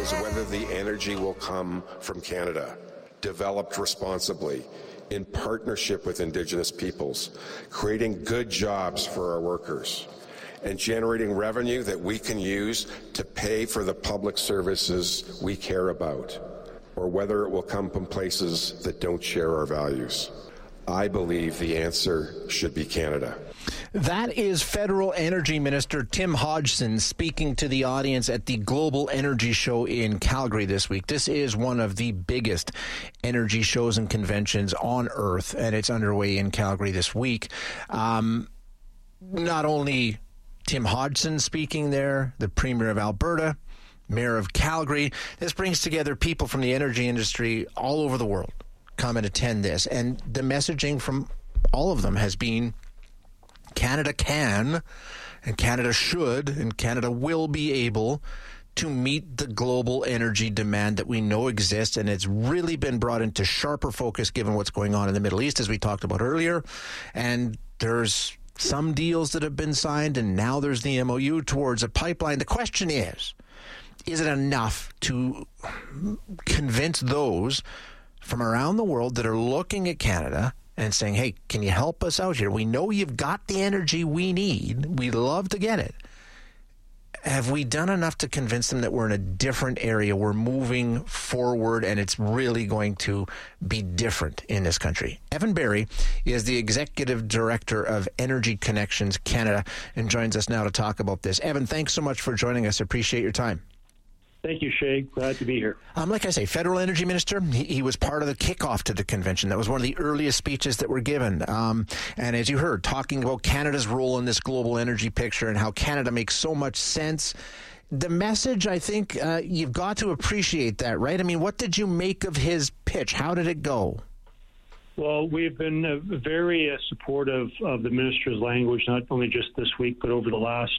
is whether the energy will come from Canada, developed responsibly, in partnership with Indigenous peoples, creating good jobs for our workers, and generating revenue that we can use to pay for the public services we care about, or whether it will come from places that don't share our values. I believe the answer should be Canada. That is Federal Energy Minister Tim Hodgson speaking to the audience at the Global Energy Show in Calgary this week. This is one of the biggest energy shows and conventions on Earth, and it's underway in Calgary this week. Not only Tim Hodgson speaking there, the Premier of Alberta, Mayor of Calgary. This brings together people from the energy industry all over the world come and attend this. And the messaging from all of them has been Canada can, and Canada should, and Canada will be able to meet the global energy demand that we know exists, and it's really been brought into sharper focus given what's going on in the Middle East, as we talked about earlier. And there's some deals that have been signed, and now there's the MOU towards a pipeline. The question is it enough to convince those from around the world that are looking at Canada and saying, hey, can you help us out here? We know you've got the energy we need. We'd love to get it. Have we done enough to convince them that we're in a different area? We're moving forward, and it's really going to be different in this country. Evan Barry is the Executive Director of Energy Connections Canada and joins us now to talk about this. Evan, thanks so much for joining us. Appreciate your time. Thank you, Shay. Glad to be here. Like I say, Federal Energy Minister, he was part of the kickoff to the convention. That was one of the earliest speeches that were given. And as you heard, talking about Canada's role in this global energy picture and how Canada makes so much sense. The message, I think, you've got to appreciate that, right? I mean, what did you make of his pitch? How did it go? Well, we've been very supportive of the minister's language, not only just this week, but over the last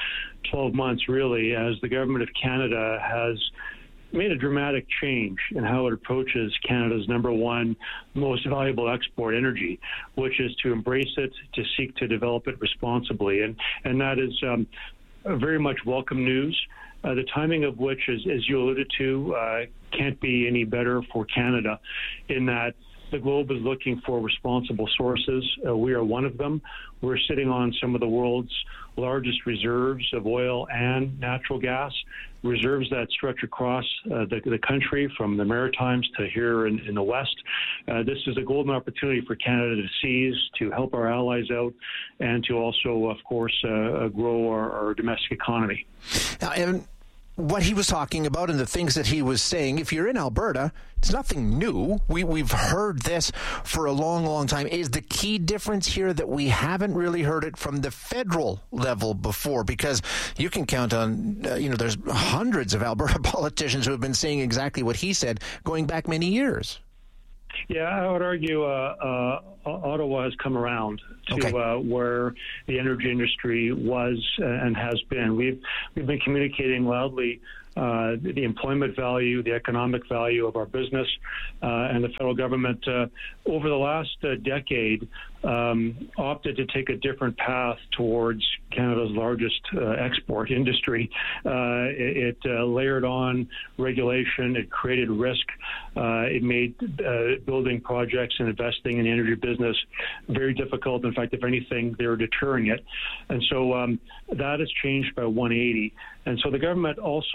12 months, really, as the Government of Canada has made a dramatic change in how it approaches Canada's number one most valuable export, energy, which is to embrace it, to seek to develop it responsibly. And that is very much welcome news. The timing of which, as you alluded to, can't be any better for Canada in that the globe is looking for responsible sources. We are one of them. We're sitting on some of the world's largest reserves of oil and natural gas, reserves that stretch across the country from the Maritimes to here in the West. This is a golden opportunity for Canada to seize, to help our allies out, and to also, of course, grow our domestic economy. Now, Evan, what he was talking about and the things that he was saying, if you're in Alberta, it's nothing new. We've heard this for a long, long time. Is the key difference here that we haven't really heard it from the federal level before? Because you can count on, there's hundreds of Alberta politicians who have been saying exactly what he said going back many years. Yeah, I would argue Ottawa has come around to where the energy industry was and has been. We've been communicating loudly the employment value, the economic value of our business, and the federal government over the last decade opted to take a different path towards Canada's largest export industry. It layered on regulation. It created risk. It made building projects and investing in the energy business very difficult. In fact, if anything, they were deterring it. And so that has changed by 180. And so the government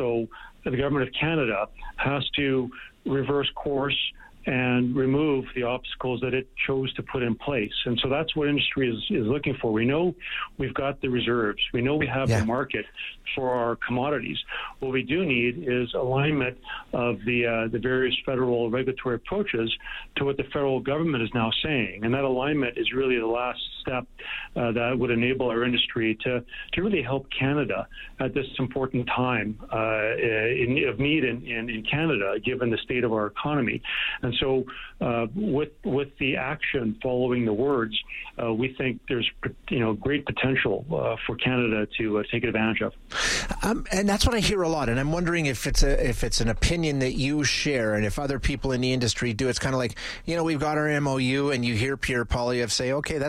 of Canada has to reverse course and remove the obstacles that it chose to put in place. And so that's what industry is looking for. We know we've got the reserves. We know we have the market for our commodities. What we do need is alignment of the various federal regulatory approaches to what the federal government is now saying. And that alignment is really the last step that would enable our industry to really help Canada at this important time of need in Canada, given the state of our economy. And so with the action following the words, we think there's great potential for Canada to take advantage of. And that's what I hear a lot. And I'm wondering if it's an opinion that you share, and if other people in the industry do. It's kind of like, we've got our MOU, and you hear Pierre Poilievre say, okay, that's great,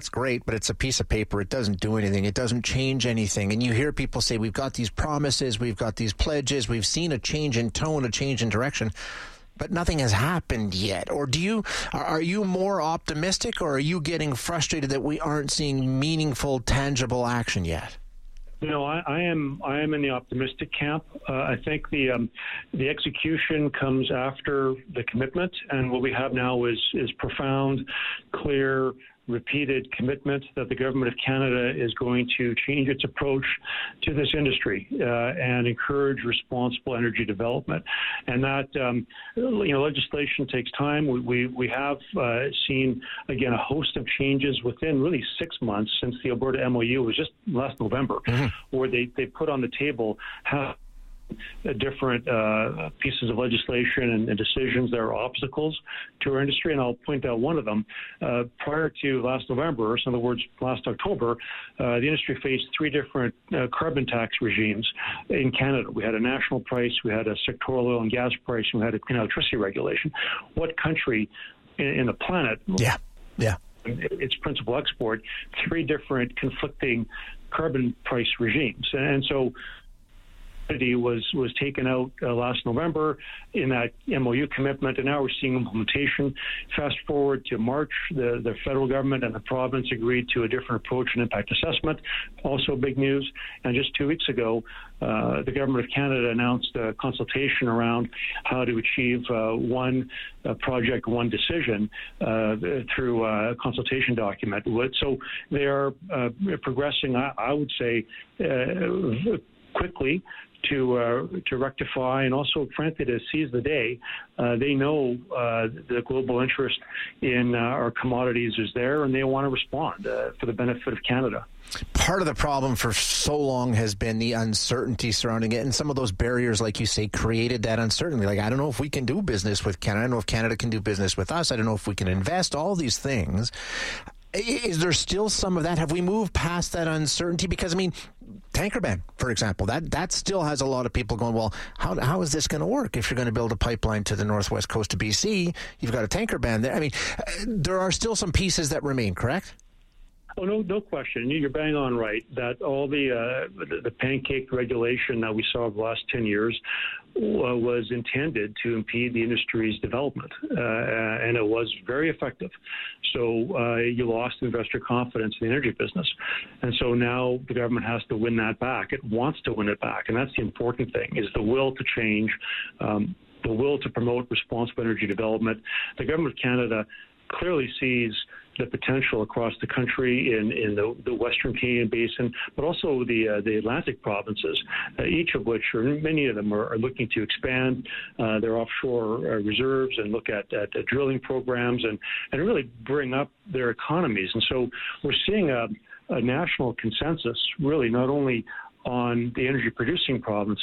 but it's a piece of paper. It doesn't do anything. It doesn't change anything. And you hear people say, we've got these promises, we've got these pledges, we've seen a change in tone, a change in direction, but nothing has happened yet. Or are you more optimistic, or are you getting frustrated that we aren't seeing meaningful, tangible action yet? No, I am in the optimistic camp. I think the execution comes after the commitment, and what we have now is profound, clear, repeated commitment that the Government of Canada is going to change its approach to this industry and encourage responsible energy development. And that, legislation takes time. We have seen, again, a host of changes within really 6 months since the Alberta MOU was just last November, where they put on the table how different pieces of legislation and decisions that are obstacles to our industry. And I'll point out one of them. Prior to last November, so in other words, last October, the industry faced 3 different carbon tax regimes in Canada. We had a national price, we had a sectoral oil and gas price, and we had a clean electricity regulation. What country in the planet? Yeah. Its principal export, 3 different conflicting carbon price regimes. And so was taken out last November in that MOU commitment, and now we're seeing implementation. Fast forward to March, the federal government and the province agreed to a different approach and impact assessment, also big news. And just 2 weeks ago, the Government of Canada announced a consultation around how to achieve one project, one decision through a consultation document. So they are progressing, I would say, quickly to rectify and also, frankly, to seize the day. They know the global interest in our commodities is there, and they want to respond for the benefit of Canada. Part of the problem for so long has been the uncertainty surrounding it, and some of those barriers, like you say, created that uncertainty. Like, I don't know if we can do business with Canada. I don't know if Canada can do business with us. I don't know if we can invest, all these things. Is there still some of that? Have we moved past that uncertainty? Because, I mean, tanker ban, for example, that still has a lot of people going, well, how is this going to work? If you're going to build a pipeline to the northwest coast of BC, you've got a tanker ban there. I mean, there are still some pieces that remain, correct? Oh, no question. You're bang on right that all the pancake regulation that we saw over the last 10 years was intended to impede the industry's development, and it was very effective. So you lost investor confidence in the energy business. And so now the government has to win that back. It wants to win it back, and that's the important thing, is the will to change, the will to promote responsible energy development. The Government of Canada clearly sees the potential across the country in the Western Canadian Basin, but also the Atlantic provinces, each of which, or many of them, are looking to expand their offshore reserves and look at drilling programs and really bring up their economies. And so we're seeing a national consensus, really, not only on the energy-producing province.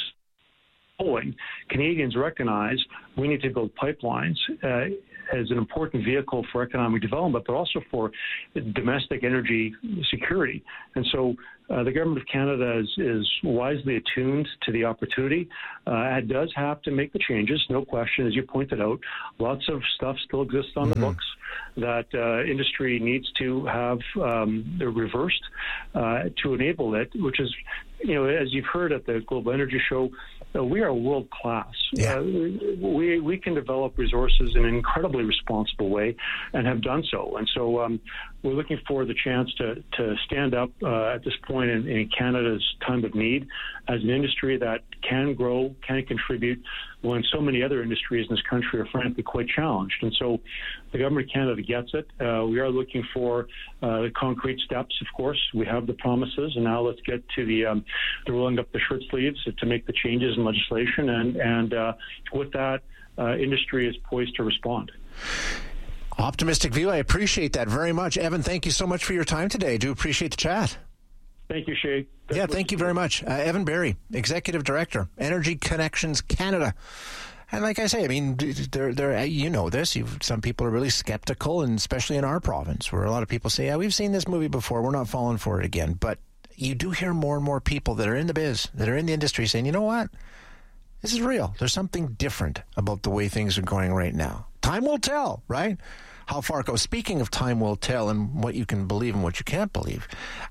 Canadians recognize we need to build pipelines as an important vehicle for economic development, but also for domestic energy security. And so the Government of Canada is wisely attuned to the opportunity. It does have to make the changes, no question, as you pointed out. Lots of stuff still exists on the books that industry needs to have reversed to enable it, which is, as you've heard at the Global Energy Show, we are world class. Yeah. We can develop resources in an incredibly responsible way and have done so. And so we're looking for the chance to stand up at this point in Canada's time of need as an industry that can grow, can contribute, when so many other industries in this country are frankly quite challenged. And so the Government of Canada gets it. We are looking for the concrete steps, of course. We have the promises, and now let's get to the rolling up the shirt sleeves to make the changes in legislation. And with that, industry is poised to respond. Optimistic view. I appreciate that very much. Evan, thank you so much for your time today. I do appreciate the chat. Thank you, Shay. Yeah, thank you very much. Evan Barry, Executive Director, Energy Connections Canada. And like I say, I mean, you know this. Some people are really skeptical, and especially in our province, where a lot of people say, yeah, we've seen this movie before. We're not falling for it again. But you do hear more and more people that are in the biz, that are in the industry saying, you know what? This is real. There's something different about the way things are going right now. Time will tell, right? how far it goes. Speaking of time will tell and what you can believe and what you can't believe,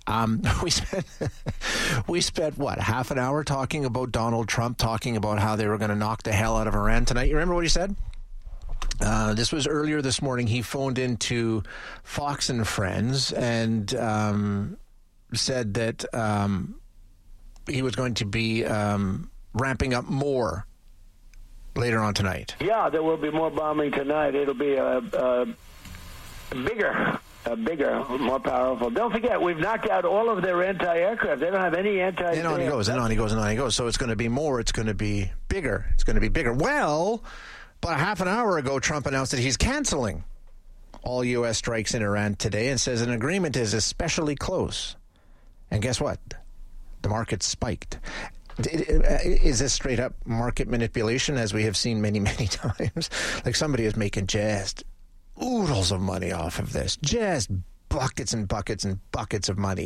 we spent what, half an hour talking about Donald Trump, talking about how they were going to knock the hell out of Iran tonight. You remember what he said? This was earlier this morning. He phoned into Fox and Friends and said that he was going to be ramping up more later on tonight. Yeah, there will be more bombing tonight. It'll be bigger, more powerful. Don't forget, we've knocked out all of their anti-aircraft. They don't have any anti-aircraft. And on he goes, and on he goes, and on he goes. So it's going to be more. It's going to be bigger. It's going to be bigger. Well, about a half an hour ago, Trump announced that he's canceling all U.S. strikes in Iran today and says an agreement is especially close. And guess what? The market spiked. Is this straight up market manipulation, as we have seen many, many times? Like somebody is making just oodles of money off of this, just buckets and buckets and buckets of money,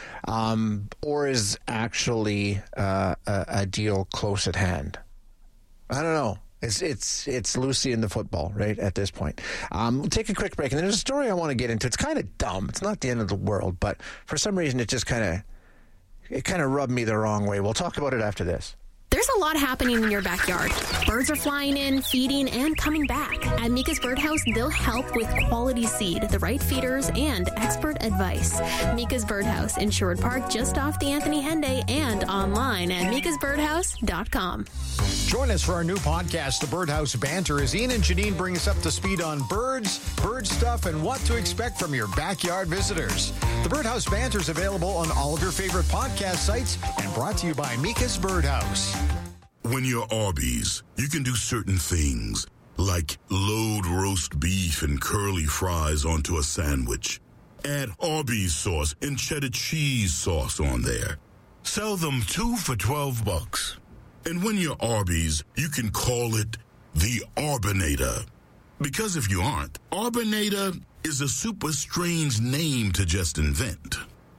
or is actually a deal close at hand? I don't know. It's Lucy in the football, right, at this point. We'll take a quick break, and there's a story I want to get into. It's kind of dumb. It's not the end of the world, but for some reason it just kind of rubbed me the wrong way. We'll talk about it after this. There's a lot happening in your backyard. Birds are flying in, feeding, and coming back. At Mika's Birdhouse, they'll help with quality seed, the right feeders, and expert advice. Mika's Birdhouse in Sherwood Park, just off the Anthony Henday, and online at mikasbirdhouse.com. Join us for our new podcast, The Birdhouse Banter, as Ian and Janine bring us up to speed on birds, bird stuff, and what to expect from your backyard visitors. The Birdhouse Banter is available on all of your favorite podcast sites and brought to you by Mika's Birdhouse. When you're Arby's, you can do certain things, like load roast beef and curly fries onto a sandwich. Add Arby's sauce and cheddar cheese sauce on there. Sell them 2 for $12. And when you're Arby's, you can call it the Arbinator. Because if you aren't, Arbinator is a super strange name to just invent.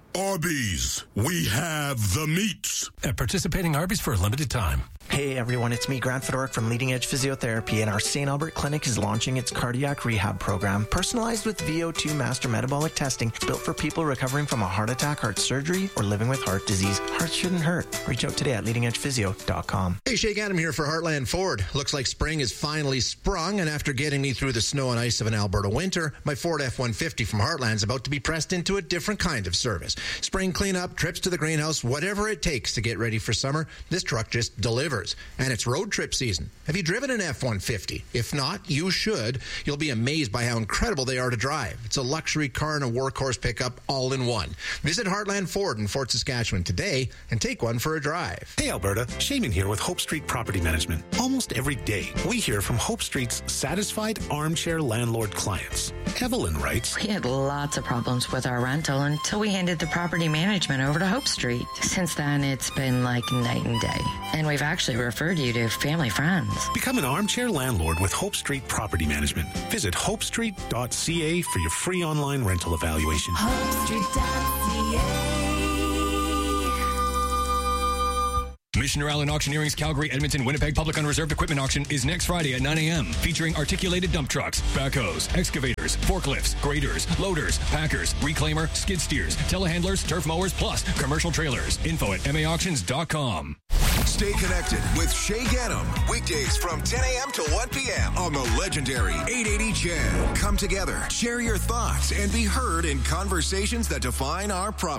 Arby's, we have the meats. At participating Arby's for a limited time. Hey everyone, it's me, Grant Fedoruk from Leading Edge Physiotherapy, and our St. Albert Clinic is launching its cardiac rehab program, personalized with VO2 master metabolic testing, built for people recovering from a heart attack, heart surgery, or living with heart disease. Hearts shouldn't hurt. Reach out today at leadingedgephysio.com. Hey, Shake Adam here for Heartland Ford. Looks like spring is finally sprung, and after getting me through the snow and ice of an Alberta winter, my Ford F-150 from Heartland is about to be pressed into a different kind of service. Spring cleanup, trips to the greenhouse, whatever it takes to get ready for summer, this truck just delivers. And it's road trip season. Have you driven an F-150? If not, you should. You'll be amazed by how incredible they are to drive. It's a luxury car and a workhorse pickup all in one. Visit Heartland Ford in Fort Saskatchewan today and take one for a drive. Hey Alberta, Shaman here with Hope Street Property Management. Almost every day, we hear from Hope Street's satisfied armchair landlord clients. Evelyn writes, We had lots of problems with our rental until we handed the property management over to Hope Street. Since then, it's been like night and day. And we've actually referred you to family friends. Become an armchair landlord with Hope Street Property Management. Visit hopestreet.ca for your free online rental evaluation. HopeStreet.ca. Missioner Allen Auctioneering's Calgary, Edmonton, Winnipeg Public Unreserved Equipment Auction is next Friday at 9 a.m. featuring articulated dump trucks, backhoes, excavators, forklifts, graders, loaders, packers, reclaimer, skid steers, telehandlers, turf mowers, plus commercial trailers. Info at maauctions.com. Stay connected with Shake Adam. Weekdays from 10 a.m. to 1 p.m. on the legendary 880 CHED. Come together, share your thoughts, and be heard in conversations that define our province.